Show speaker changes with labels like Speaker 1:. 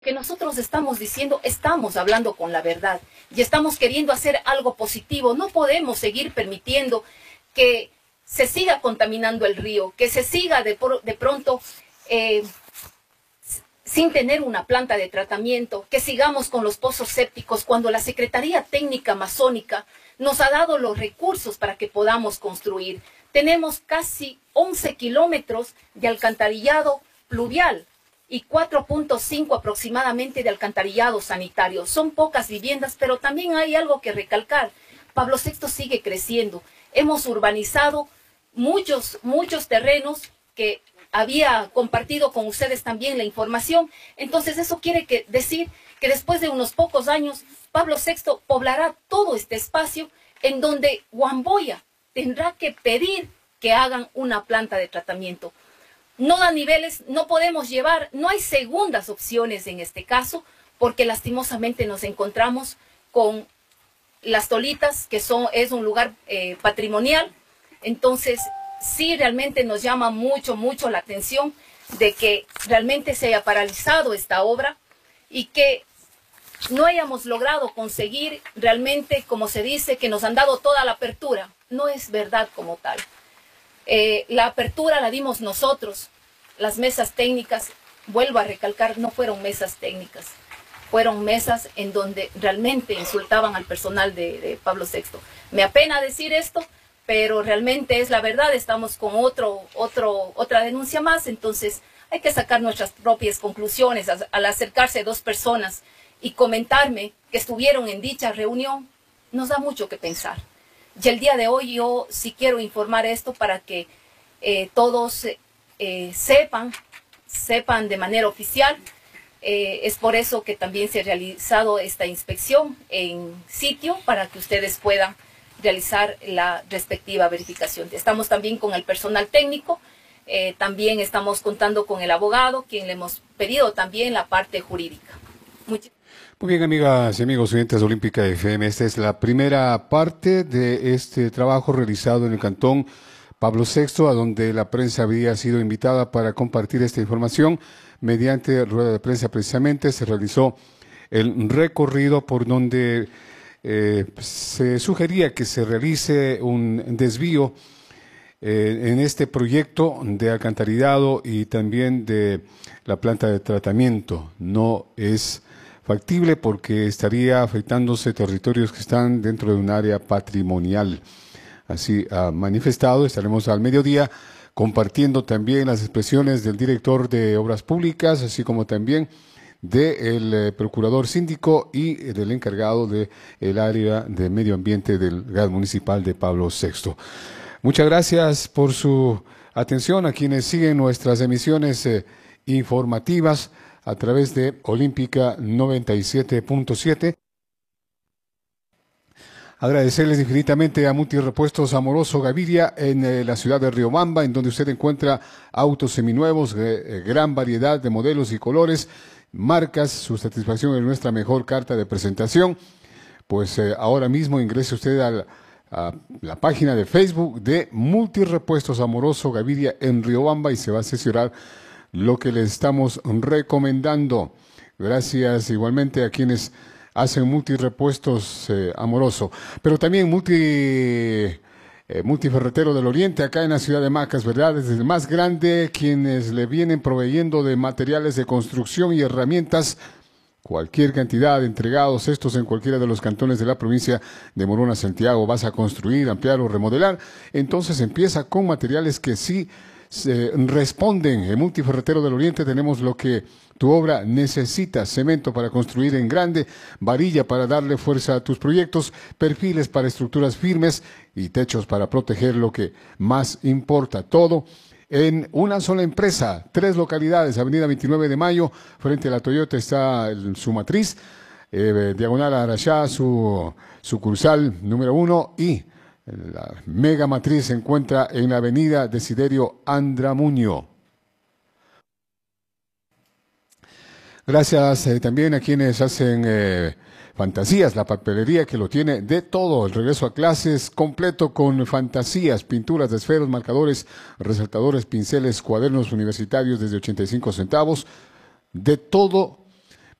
Speaker 1: Que nosotros estamos diciendo, estamos hablando con la verdad y estamos queriendo hacer algo positivo. No podemos seguir permitiendo que se siga contaminando el río, que se siga de pronto sin tener una planta de tratamiento, que sigamos con los pozos sépticos cuando la Secretaría Técnica Amazónica nos ha dado los recursos para que podamos construir. Tenemos casi 11 kilómetros de alcantarillado pluvial y 4.5 aproximadamente de alcantarillado sanitario. Son pocas viviendas, pero también hay algo que recalcar. Pablo VI sigue creciendo. Hemos urbanizado muchos terrenos que había compartido con ustedes también la información. Entonces eso quiere decir que después de unos pocos años, Pablo VI poblará todo este espacio en donde Huamboya tendrá que pedir que hagan una planta de tratamiento. No da niveles, no podemos llevar, no hay segundas opciones en este caso, porque lastimosamente nos encontramos con Las Tolitas, que es un lugar patrimonial. Entonces, sí realmente nos llama mucho la atención de que realmente se haya paralizado esta obra y que no hayamos logrado conseguir realmente, como se dice, que nos han dado toda la apertura. No es verdad como tal. La apertura la dimos nosotros. Las mesas técnicas, vuelvo a recalcar, no fueron mesas técnicas. Fueron mesas en donde realmente insultaban al personal de Pablo VI. Me apena decir esto, pero realmente es la verdad. Estamos con otra denuncia más, entonces hay que sacar nuestras propias conclusiones. Al acercarse dos personas y comentarme que estuvieron en dicha reunión, nos da mucho que pensar. Y el día de hoy yo sí quiero informar esto para que todos sepan de manera oficial. Es por eso que también se ha realizado esta inspección en sitio para que ustedes puedan realizar la respectiva verificación. Estamos también con el personal técnico, también estamos contando con el abogado, quien le hemos pedido también la parte jurídica.
Speaker 2: Muy bien, amigas y amigos oyentes de Olímpica FM, esta es la primera parte de este trabajo realizado en el Cantón Pablo VI, a donde la prensa había sido invitada para compartir esta información. Mediante rueda de prensa precisamente se realizó el recorrido por donde se sugería que se realice un desvío en este proyecto de alcantarillado y también de la planta de tratamiento. No es factible porque estaría afectándose territorios que están dentro de un área patrimonial. Así ha manifestado. Estaremos al mediodía compartiendo también las expresiones del director de Obras Públicas, así como también del procurador síndico y del encargado del área de medio ambiente del gas municipal de Pablo VI. Muchas gracias por su atención a quienes siguen nuestras emisiones informativas a través de Olímpica 97.7. Agradecerles infinitamente a Multirepuestos Amoroso Gaviria en la ciudad de Riobamba, en donde usted encuentra autos seminuevos, gran variedad de modelos y colores, marcas. Su satisfacción es nuestra mejor carta de presentación. Pues ahora mismo ingrese usted a la página de Facebook de Multirepuestos Amoroso Gaviria en Riobamba y se va a asesorar lo que les estamos recomendando. Gracias igualmente a quienes hacen Multirepuestos Amoroso, pero también Multiferretero del Oriente, acá en la ciudad de Macas, ¿verdad? Es el más grande, quienes le vienen proveyendo de materiales de construcción y herramientas, cualquier cantidad entregados estos en cualquiera de los cantones de la provincia de Morona, Santiago. Vas a construir, ampliar o remodelar, entonces empieza con materiales que sí responden. En Multiferretero del Oriente tenemos lo que tu obra necesita: cemento para construir en grande, varilla para darle fuerza a tus proyectos, perfiles para estructuras firmes y techos para proteger lo que más importa. Todo en una sola empresa, 3 localidades: Avenida 29 de Mayo, frente a la Toyota está su matriz, diagonal a Arachá, su sucursal número 1, y la mega matriz se encuentra en la avenida Desiderio Andramuño. Gracias también a quienes hacen Fantasías, la papelería que lo tiene de todo. El regreso a clases completo con fantasías, pinturas de esferos, marcadores, resaltadores, pinceles, cuadernos universitarios desde 85 centavos. De todo